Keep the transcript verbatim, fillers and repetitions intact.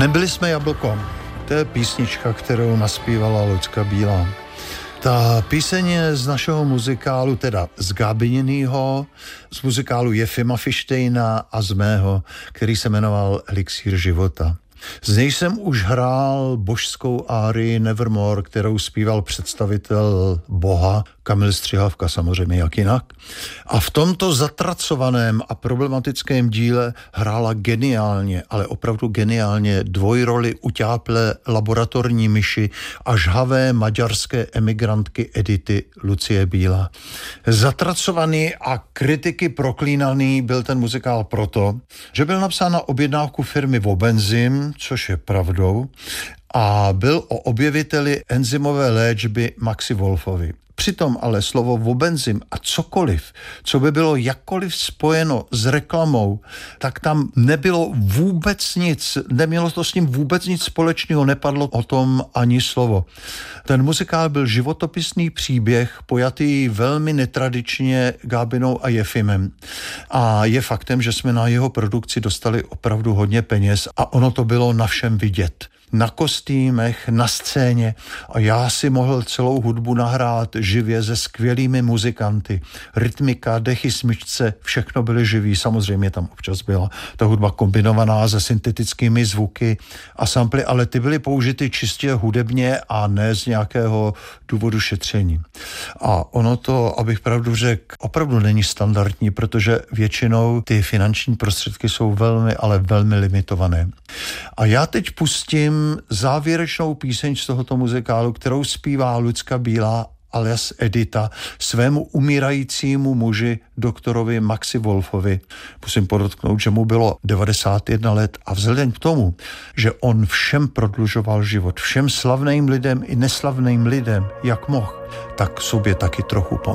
Nebyli jsme jablkom. To je písnička, kterou naspívala Lucka Bílá. Ta píseň je z našeho muzikálu, teda z Gábininýho, z muzikálu Jefima Fištejna a z mého, který se jmenoval Elixír života. Z něj jsem už hrál božskou árii Nevermore, kterou zpíval představitel Boha, Kamil Střihavka, samozřejmě jak jinak. A v tomto zatracovaném a problematickém díle hrála geniálně, ale opravdu geniálně dvojroli utáplé laboratorní myši a žhavé maďarské emigrantky Edity Lucie Bílá. Zatracovaný a kritiky proklínaný byl ten muzikál proto, že byl napsán na objednávku firmy Wobenzym, což je pravdou, a byl o objeviteli enzymové léčby Maxi Wolfovi. Přitom ale slovo Wobenzym a cokoliv, co by bylo jakkoliv spojeno s reklamou, tak tam nebylo vůbec nic, nemělo to s ním vůbec nic společného, nepadlo o tom ani slovo. Ten muzikál byl životopisný příběh, pojatý velmi netradičně Gábinou a Jefimem. A je faktem, že jsme na jeho produkci dostali opravdu hodně peněz a ono to bylo na všem vidět. Na kostýmech, na scéně a já si mohl celou hudbu nahrát živě se skvělými muzikanty. Rytmika, dechy, smyčce, všechno byly živý. Samozřejmě tam občas byla ta hudba kombinovaná se syntetickými zvuky a samply, ale ty byly použity čistě hudebně a ne z nějakého důvodu šetření. A ono to, abych pravdu řekl, opravdu není standardní, protože většinou ty finanční prostředky jsou velmi, ale velmi limitované. A já teď pustím závěrečnou píseň z tohoto muzikálu, kterou zpívá Lucka Bílá alias Edita svému umírajícímu muži doktorovi Maxi Wolfovi. Musím podotknout, že mu bylo devadesát jedna let a vzhledem k tomu, že on všem prodlužoval život, všem slavným lidem i neslavným lidem, jak mohl, tak sobě taky trochu pomohl.